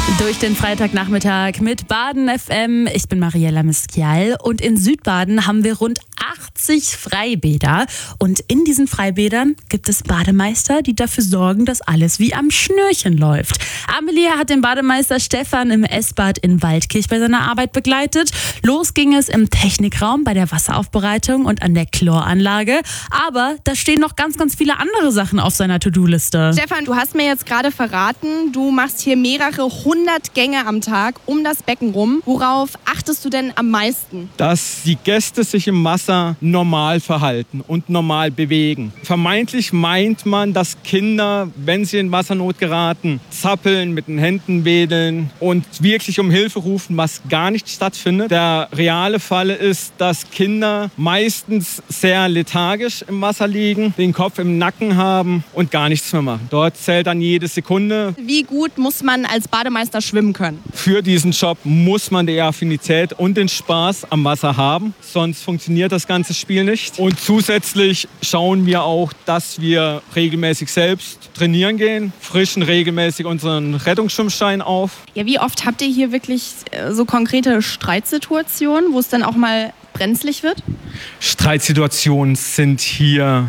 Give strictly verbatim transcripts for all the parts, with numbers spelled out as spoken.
Durch den Freitagnachmittag mit Baden F M. Ich bin Mariella Miskial und in Südbaden haben wir rund achtzig Freibäder. Und in diesen Freibädern gibt es Bademeister, die dafür sorgen, dass alles wie am Schnürchen läuft. Amelie hat den Bademeister Stefan im S-Bad in Waldkirch bei seiner Arbeit begleitet. Los ging es im Technikraum bei der Wasseraufbereitung und an der Chloranlage. Aber da stehen noch ganz, ganz viele andere Sachen auf seiner To-Do-Liste. Stefan, du hast mir jetzt gerade verraten, du machst hier mehrere hundert Gänge am Tag um das Becken rum. Worauf achtest du denn am meisten? Dass die Gäste sich im Wasser normal verhalten und normal bewegen. Vermeintlich meint man, dass Kinder, wenn sie in Wassernot geraten, zappeln, mit den Händen wedeln und wirklich um Hilfe rufen, was gar nicht stattfindet. Der reale Fall ist, dass Kinder meistens sehr lethargisch im Wasser liegen, den Kopf im Nacken haben und gar nichts mehr machen. Dort zählt dann jede Sekunde. Wie gut muss man als Bademeister schwimmen können? Für diesen Job muss man die Affinität und den Spaß am Wasser haben, sonst funktioniert das ganze Spiel nicht. Und zusätzlich schauen wir auch, dass wir regelmäßig selbst trainieren gehen, frischen regelmäßig unseren Rettungsschwimmschein auf. Ja, wie oft habt ihr hier wirklich äh, so konkrete Streitsituationen, wo es dann auch mal brenzlig wird? Streitsituationen sind hier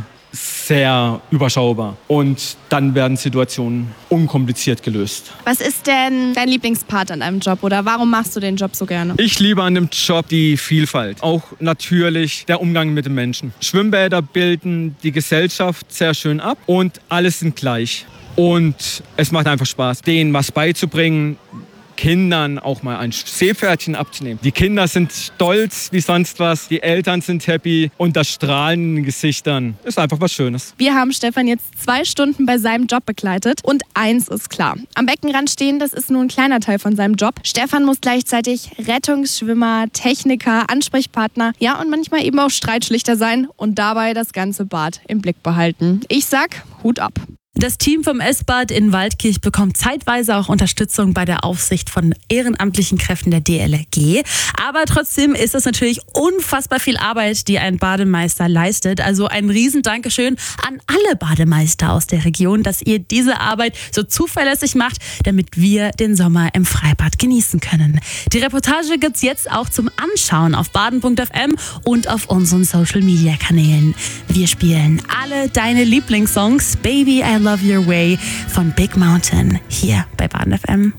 sehr überschaubar und dann werden Situationen unkompliziert gelöst. Was ist denn dein Lieblingspart an deinem Job oder warum machst du den Job so gerne? Ich liebe an dem Job die Vielfalt, auch natürlich der Umgang mit den Menschen. Schwimmbäder bilden die Gesellschaft sehr schön ab und alles sind gleich. Und es macht einfach Spaß, denen was beizubringen, Kindern auch mal ein Seepferdchen abzunehmen. Die Kinder sind stolz wie sonst was, die Eltern sind happy und das Strahlen in den Gesichtern ist einfach was Schönes. Wir haben Stefan jetzt zwei Stunden bei seinem Job begleitet und eins ist klar. Am Beckenrand stehen, das ist nur ein kleiner Teil von seinem Job. Stefan muss gleichzeitig Rettungsschwimmer, Techniker, Ansprechpartner, ja und manchmal eben auch Streitschlichter sein und dabei das ganze Bad im Blick behalten. Ich sag, Hut ab. Das Team vom S-Bad in Waldkirch bekommt zeitweise auch Unterstützung bei der Aufsicht von ehrenamtlichen Kräften der D L R G. Aber trotzdem ist es natürlich unfassbar viel Arbeit, die ein Bademeister leistet. Also ein riesen Dankeschön an alle Bademeister aus der Region, dass ihr diese Arbeit so zuverlässig macht, damit wir den Sommer im Freibad genießen können. Die Reportage gibt's jetzt auch zum Anschauen auf baden punkt f m und auf unseren Social-Media-Kanälen. Wir spielen alle deine Lieblingssongs. Baby, I Love Your Way von Big Mountain hier bei Baden F M.